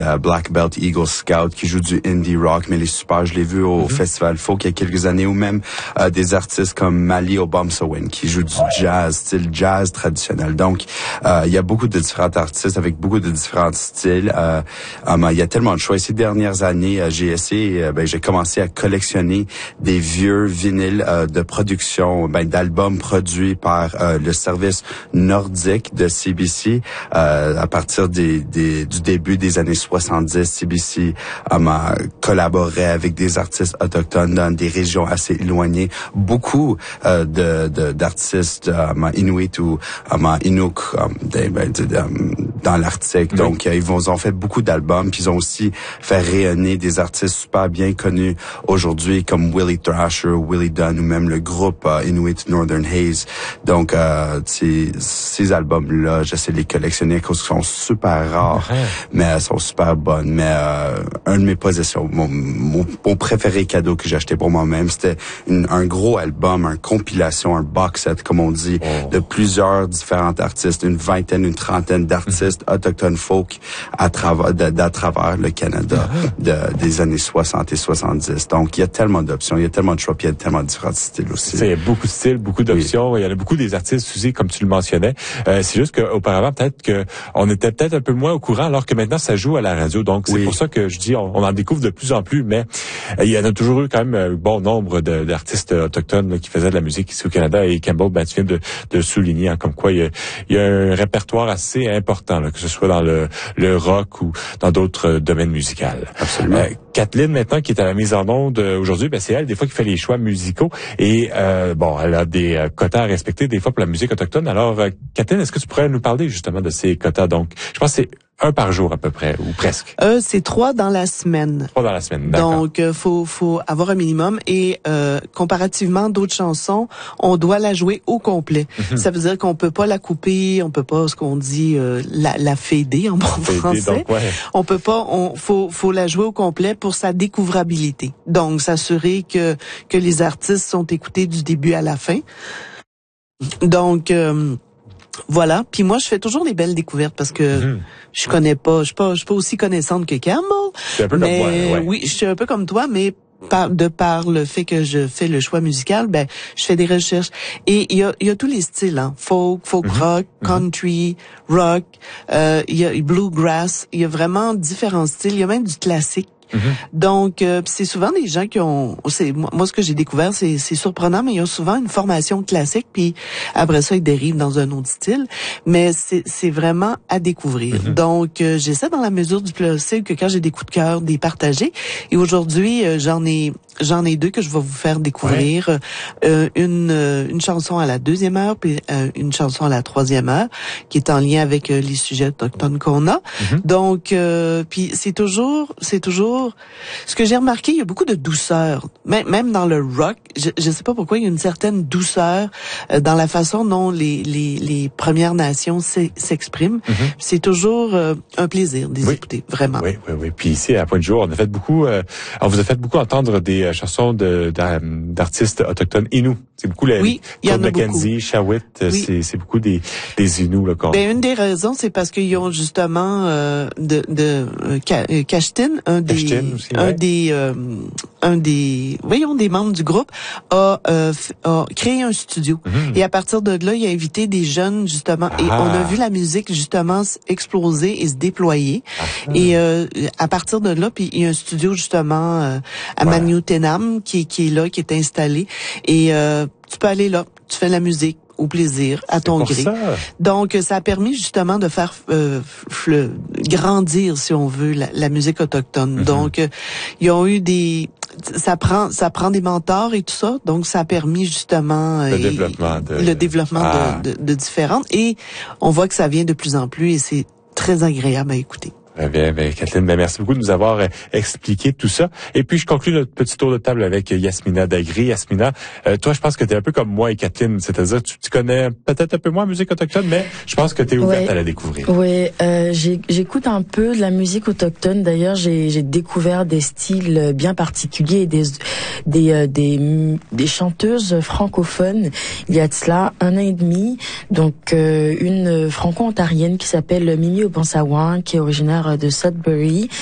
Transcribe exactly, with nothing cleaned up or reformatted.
Uh, Black Belt Eagle Scout qui joue du indie rock, mais les super, je l'ai vu au mm-hmm. Festival Folk il y a quelques années, ou même uh, des artistes comme Mali Obamsawin qui joue du jazz, style jazz traditionnel. Donc, uh, il y a beaucoup de différents artistes avec beaucoup de différents styles. Uh, um, il y a tellement de choix. Ces dernières années, uh, j'ai essayé, uh, ben, j'ai commencé à collectionner des vieux vinyles uh, de production, ben, d'albums produits par uh, le service nordique de C B C uh, à partir des, des, du début des années soixante-dix. C B C um, a collaboré avec des artistes autochtones dans des régions assez éloignées. Beaucoup uh, de, de d'artistes um, Inuit ou um, Inuk um, de, de, de, um, dans l'Arctique. Oui. Donc, uh, ils, vont, ils ont fait beaucoup d'albums. Puis ils ont aussi fait rayonner des artistes super bien connus aujourd'hui comme Willie Thrasher, Willie Dunn ou même le groupe uh, Inuit Northern Haze. Donc, uh, ces, ces albums-là, j'essaie de les collectionner parce qu'ils sont super rares, ouais. mais sont super bonnes. Mais euh, un de mes possessions, mon, mon, mon préféré cadeau que j'ai acheté pour moi-même, c'était une, un gros album, un compilation, un box set, comme on dit, oh. de plusieurs différents artistes, une vingtaine, une trentaine d'artistes mm-hmm. autochtones folk à travers, de, d'à travers le Canada mm-hmm. de, des années soixante et soixante-dix. Donc, il y a tellement d'options, il y a tellement de choix, puis il y a tellement de différents styles aussi. Il y a beaucoup de styles, beaucoup d'options. Oui. Il y en a beaucoup des artistes aussi, comme tu le mentionnais. Euh, c'est juste qu'auparavant, peut-être que on était peut-être un peu moins au courant, alors que maintenant, ça joue à la radio. Donc, c'est oui. pour ça que je dis, on, on en découvre de plus en plus, mais euh, il y en a toujours eu quand même un bon nombre de, d'artistes autochtones là, qui faisaient de la musique ici au Canada. Et Campbell, ben, tu viens de, de souligner, hein, comme quoi il y, a, il y a un répertoire assez important, là, que ce soit dans le, le rock ou dans d'autres euh, domaines musicaux. Absolument. Euh, Kathleen, maintenant, qui est à la mise en onde euh, aujourd'hui, ben, c'est elle, des fois, qui fait les choix musicaux. Et, euh, bon, elle a des euh, quotas à respecter, des fois, pour la musique autochtone. Alors, euh, Kathleen, est-ce que tu pourrais nous parler, justement, de ces quotas? Donc, je pense que c'est un par jour à peu près, ou presque. Euh, c'est trois dans la semaine. Trois dans la semaine, d'accord. Donc, euh, faut faut avoir un minimum et euh, comparativement d'autres chansons, on doit la jouer au complet. Mm-hmm. Ça veut dire qu'on peut pas la couper, on peut pas ce qu'on dit euh, la la fader en bon fader, français. Donc, ouais. On peut pas, on faut faut la jouer au complet pour sa découvrabilité. Donc, s'assurer que que les artistes sont écoutés du début à la fin. Donc euh, Voilà. Puis moi, je fais toujours des belles découvertes parce que mmh. je connais pas, je suis pas, je suis pas aussi connaissante que Campbell. C'est un peu mais, comme moi, ouais. Oui, je suis un peu comme toi, mais par, de par le fait que je fais le choix musical, ben, je fais des recherches. Et il y a, il y a tous les styles, hein. Folk, folk mmh. rock, country, mmh. rock, euh, il y a bluegrass. Il y a vraiment différents styles. Il y a même du classique. Mm-hmm. Donc, euh, c'est souvent des gens qui ont... c'est moi, moi ce que j'ai découvert, c'est, c'est surprenant, mais ils ont souvent une formation classique, puis après ça, ils dérivent dans un autre style. Mais c'est, c'est vraiment à découvrir. Mm-hmm. Donc, euh, j'essaie dans la mesure du possible que quand j'ai des coups de cœur, des partager. Et aujourd'hui, euh, j'en ai... J'en ai deux que je vais vous faire découvrir. Ouais. Euh, une euh, une chanson à la deuxième heure, puis euh, une chanson à la troisième heure, qui est en lien avec euh, les sujets autochtones qu'on a. Mm-hmm. Donc, euh, puis c'est toujours, c'est toujours, ce que j'ai remarqué, il y a beaucoup de douceur, même même dans le rock. Je je sais pas pourquoi il y a une certaine douceur euh, dans la façon dont les les les Premières Nations s'expriment. Mm-hmm. C'est toujours euh, un plaisir de les oui. écouter, vraiment. Oui, oui, oui. Puis ici à Pointe-du-Jour, on a fait beaucoup, euh, on vous a fait beaucoup entendre des chansons de, d'artistes autochtones Inuits. C'est beaucoup la oui, Claude Mackenzie, Shawit, oui. c'est, c'est beaucoup des, des Inuits. Là, qu'on... Ben, une des raisons, c'est parce qu'ils ont justement euh, de, de euh, Kashtin, un des, Kashtin aussi, un ouais. des, euh, un des, voyons, des membres du groupe a, euh, a créé un studio. Mm-hmm. Et à partir de là, il a invité des jeunes justement. Ah. Et on a vu la musique justement exploser et se déployer. Ah. Et euh, à partir de là, puis il y a un studio justement euh, à ouais. Manioutenam qui, qui est là, qui est installé. Et euh, tu peux aller là, tu fais la musique au plaisir, à ton gré. Ça. Donc, ça a permis justement de faire euh, f- grandir, si on veut, la, la musique autochtone. Mm-hmm. Donc, euh, ils ont eu des... Ça prend, ça prend des mentors et tout ça. Donc, ça a permis justement... Le euh, développement de... Le développement ah. de, de, de différentes. Et on voit que ça vient de plus en plus et c'est très agréable à écouter. Très bien, bien, Kathleen, ben merci beaucoup de nous avoir euh, expliqué tout ça. Et puis, je conclue notre petit tour de table avec Yasmina Dagri. Yasmina, euh, toi, je pense que tu es un peu comme moi et Kathleen, c'est-à-dire tu, tu connais peut-être un peu moins la musique autochtone, mais je pense que tu es ouverte ouais. à la découvrir. Oui, euh, j'écoute un peu de la musique autochtone. D'ailleurs, j'ai, j'ai découvert des styles bien particuliers, des des, euh, des des chanteuses francophones. Il y a de cela un an et demi, donc euh, une franco-ontarienne qui s'appelle Mimi Obansawan, qui est originaire originaire de Sudbury